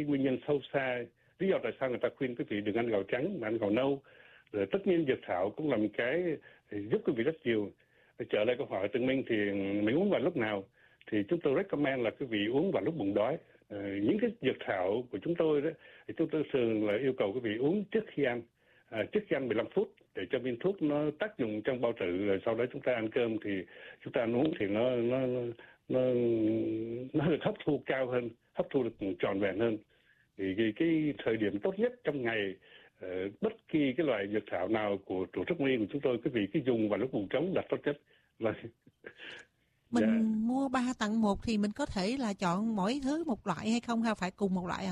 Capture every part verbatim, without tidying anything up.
nguyên nhân sâu xa, lý do tại sao người ta khuyên quý vị đừng ăn gạo trắng mà ăn gạo nâu. Rồi tất nhiên dược thảo cũng là một cái giúp quý vị rất nhiều. Trở lại câu hỏi Tường Minh thì mình uống vào lúc nào? Thì chúng tôi recommend là quý vị uống vào lúc bụng đói. À, những cái dược thảo của chúng tôi đó thì chúng tôi thường là yêu cầu quý vị uống trước khi ăn, à, trước khi ăn mười lăm phút để cho viên thuốc nó tác dụng trong bao tử, rồi sau đó chúng ta ăn cơm thì chúng ta ăn uống thì nó nó nó nó được hấp thu cao hơn, hấp thu được trọn vẹn hơn. Thì cái, cái thời điểm tốt nhất trong ngày, uh, bất kỳ cái loại dược thảo nào của tổ chức Nguyên của chúng tôi quý vị cứ dùng vào lúc bụng trống là tốt nhất. Là mình yeah. mua ba tặng một thì mình có thể là chọn mỗi thứ một loại hay không, hay phải cùng một loại à?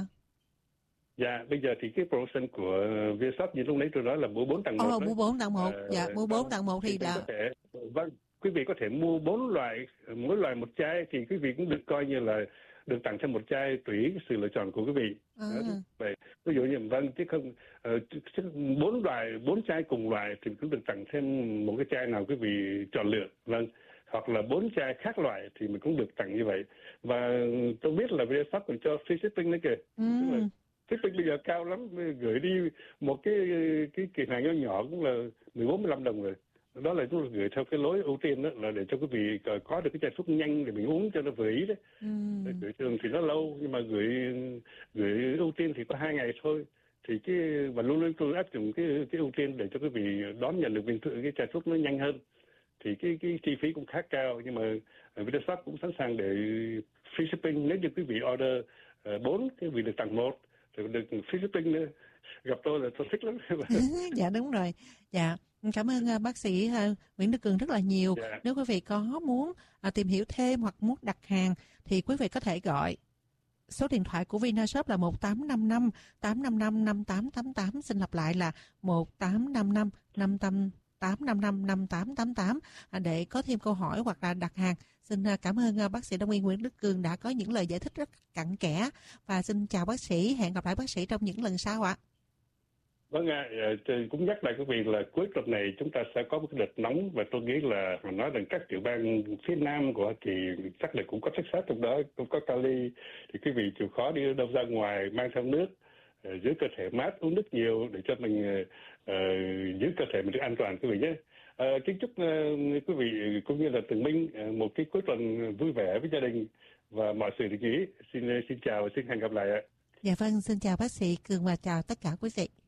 Dạ, yeah, bây giờ thì cái promotion của Vietshop như lúc nãy tôi nói là mua bốn tặng một. Ồ, mua bốn tặng một. Uh, dạ, mua bốn tặng một thì, thì là... Thể, vâng, quý vị có thể mua bốn loại, mỗi loại một chai thì quý vị cũng được coi như là được tặng thêm một chai tùy sự lựa chọn của quý vị. À. Vậy ví dụ như vâng chứ không bốn uh, loại bốn chai cùng loại thì cũng được tặng thêm một cái chai nào quý vị chọn lựa, vâng, hoặc là bốn chai khác loại thì mình cũng được tặng như vậy. Và tôi biết là Vietshop còn cho free shipping nữa kìa. Ừ. Tức là shipping bây giờ cao lắm, gửi đi một cái cái kiện hàng nhỏ nhỏ cũng là mười bốn mười lăm đồng rồi. Đó là chúng tôi gửi theo cái lối ưu tiên đó, là để cho quý vị có được cái chai thuốc nhanh để mình uống cho nó vừa ý đấy. Ừ. Gửi thường thì nó lâu, nhưng mà gửi gửi ưu tiên thì có hai ngày thôi. Thì cái và luôn luôn tôi áp dụng cái cái ưu tiên để cho quý vị đón nhận được viên thuốc, cái chai thuốc nó nhanh hơn. Thì cái cái chi phí cũng khá cao, nhưng mà Vietshop cũng sẵn sàng để free shipping nếu như quý vị order bốn uh, cái vị được tặng một rồi được free shipping nữa. Gặp tôi là tôi thích lắm. Dạ đúng rồi. Dạ. Cảm ơn uh, bác sĩ uh, Nguyễn Đức Cường rất là nhiều. Yeah. Nếu quý vị có muốn uh, tìm hiểu thêm hoặc muốn đặt hàng thì quý vị có thể gọi số điện thoại của Vinashop là một tám năm năm tám năm năm năm tám tám tám. Xin lặp lại là một tám năm năm năm tám tám năm năm năm tám tám tám để có thêm câu hỏi hoặc là đặt hàng. Xin cảm ơn bác sĩ Đông y Nguyễn Đức Cường đã có những lời giải thích rất cặn kẽ, và xin chào bác sĩ, hẹn gặp lại bác sĩ trong những lần sau ạ. Vâng ạ, à, cũng nhắc lại quý vị là cuối tuần này chúng ta sẽ có một cái đợt nóng, và tôi nghĩ là mà nói rằng các tiểu bang phía nam của Hoa Kỳ chắc là cũng có Texas trong đó, cũng có Cali, thì quý vị chịu khó đi đâu ra ngoài mang theo nước, uh, giữ cơ thể mát, uống nước nhiều để cho mình uh, giữ cơ thể mình được an toàn quý vị nhé. Uh, kính chúc uh, quý vị cũng như là Tường Minh uh, một cái cuối tuần vui vẻ với gia đình và mọi sự được ý. Xin xin chào, xin hẹn gặp lại ạ. Dạ vâng, xin chào bác sĩ Cường và chào tất cả quý vị.